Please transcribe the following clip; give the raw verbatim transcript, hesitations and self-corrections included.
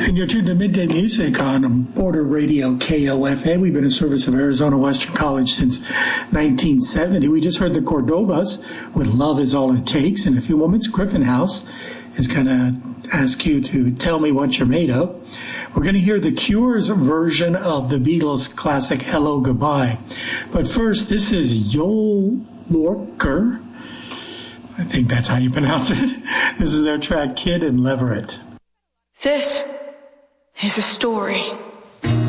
And you're tuned to Midday Music on Border Radio K O F A. We've been in service of Arizona Western College since nineteen seventy. We just heard the Cordovas with Love Is All It Takes. In a few moments, Griffin House is going to ask you to tell me what you're made of. We're going to hear the Cure's version of the Beatles classic Hello Goodbye. But first, this is Joel Lorker. I think that's how you pronounce it. This is their track Kid and Leverett. This is a story